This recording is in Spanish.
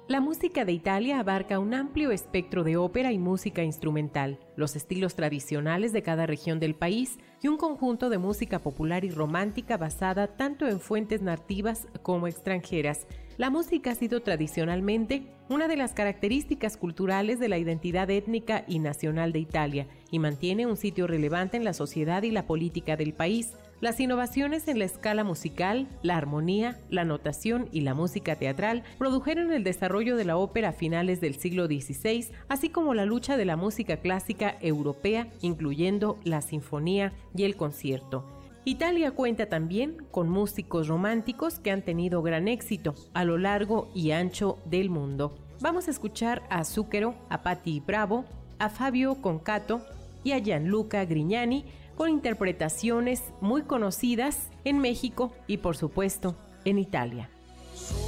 La música de Italia abarca un amplio espectro de ópera y música instrumental, los estilos tradicionales de cada región del país y un conjunto de música popular y romántica basada tanto en fuentes nativas como extranjeras. La música ha sido tradicionalmente una de las características culturales de la identidad étnica y nacional de Italia y mantiene un sitio relevante en la sociedad y la política del país. Las innovaciones en la escala musical, la armonía, la notación y la música teatral produjeron el desarrollo de la ópera a finales del siglo XVI, así como la lucha de la música clásica europea, incluyendo la sinfonía y el concierto. Italia cuenta también con músicos románticos que han tenido gran éxito a lo largo y ancho del mundo. Vamos a escuchar a Zucchero, a Patti Bravo, a Fabio Concato y a Gianluca Grignani con interpretaciones muy conocidas en México y, por supuesto, en Italia.